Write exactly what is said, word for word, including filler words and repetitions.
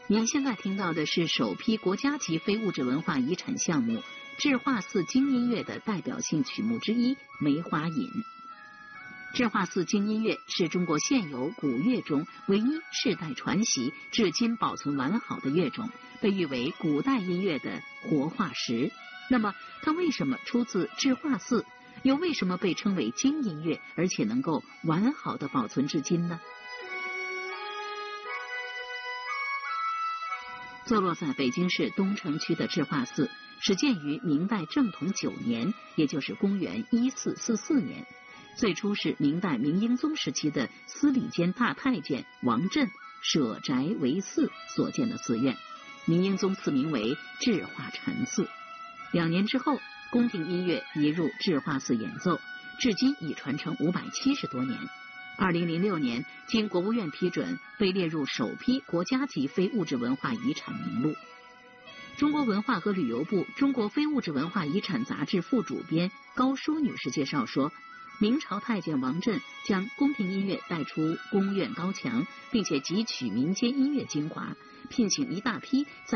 您现在听到的是首批国家级非物质文化遗产项目智化寺京音乐的代表性曲目之一《梅花引》。智化寺京音乐是中国现有古乐中唯一世代传习、至今保存完好的乐种，被誉为古代音乐的活化石。那么，它为什么出自智化寺？又为什么被称为京音乐，而且能够完好的保存至今呢？坐落在北京市东城区的智化寺，始建于明代正统九年，也就是公元一四四四年。最初是明代明英宗时期的司礼监大太监王振舍宅为寺所建的寺院，明英宗赐名为智化禅寺。两年之后，宫廷音乐移入智化寺演奏，至今已传承五百七十多年。二零零六年，经国务院批准，被列入首批国家级非物质文化遗产名录。中国文化和旅游部中国非物质文化遗产杂志副主编高淑女士介绍说，明朝太监王振将宫廷音乐带出宫苑高墙，并且汲取民间音乐精华，聘请一大批在